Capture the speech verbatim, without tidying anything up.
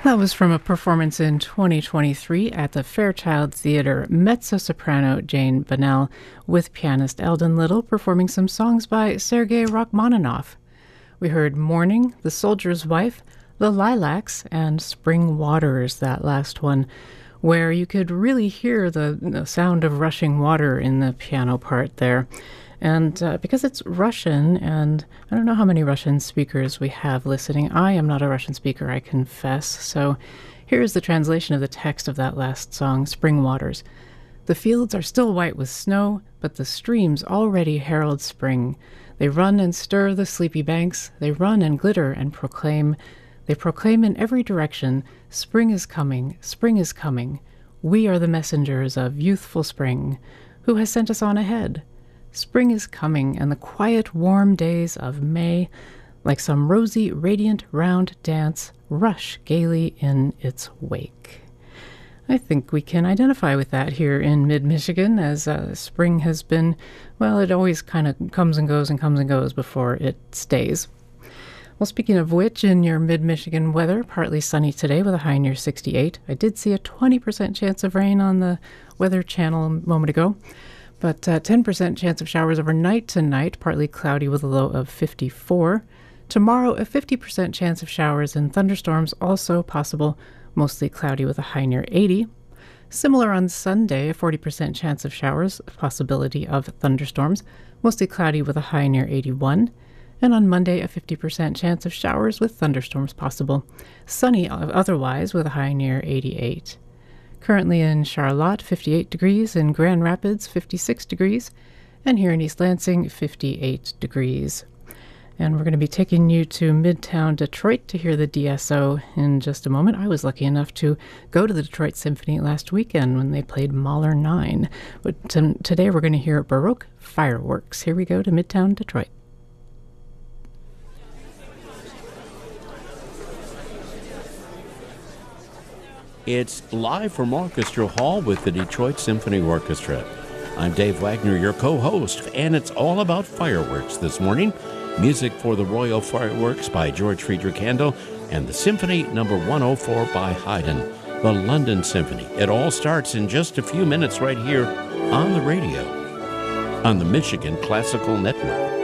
That was from a performance in twenty twenty-three at the Fairchild Theatre. Mezzo-soprano Jane Bunnell with pianist Eldon Little performing some songs by Sergei Rachmaninoff. We heard Morning, The Soldier's Wife, The Lilacs, and Spring Waters, that last one, where you could really hear the, the sound of rushing water in the piano part there. And uh, because it's Russian, and I don't know how many Russian speakers we have listening. I am not a Russian speaker, I confess. So here's the translation of the text of that last song, Spring Waters. The fields are still white with snow, but the streams already herald spring. They run and stir the sleepy banks. They run and glitter and proclaim. They proclaim in every direction, spring is coming, spring is coming. We are the messengers of youthful spring. Who has sent us on ahead? Spring is coming, and the quiet, warm days of May, like some rosy, radiant, round dance, rush gaily in its wake. I think we can identify with that here in mid-Michigan, as uh, spring has been, well, it always kind of comes and goes and comes and goes before it stays. Well, speaking of which, in your mid-Michigan weather, partly sunny today with a high near sixty-eight. I did see a twenty percent chance of rain on the Weather Channel a moment ago. But uh, ten percent chance of showers overnight tonight, partly cloudy with a low of fifty-four. Tomorrow, a fifty percent chance of showers and thunderstorms also possible, mostly cloudy with a high near eighty. Similar on Sunday, a forty percent chance of showers, possibility of thunderstorms, mostly cloudy with a high near eighty-one. And on Monday, a fifty percent chance of showers with thunderstorms possible. Sunny otherwise with a high near eighty-eight. Currently in Charlotte, fifty-eight degrees, in Grand Rapids, fifty-six degrees, and here in East Lansing, fifty-eight degrees. And we're going to be taking you to Midtown Detroit to hear the D S O in just a moment. I was lucky enough to go to the Detroit Symphony last weekend when they played Mahler nine. But t- today we're going to hear Baroque Fireworks. Here we go to Midtown Detroit. It's live from Orchestra Hall with the Detroit Symphony Orchestra. I'm Dave Wagner, your co-host, and it's all about fireworks this morning. Music for the Royal Fireworks by George Friedrich Handel and the Symphony number one oh four by Haydn, the London Symphony. It all starts in just a few minutes right here on the radio, on the Michigan Classical Network.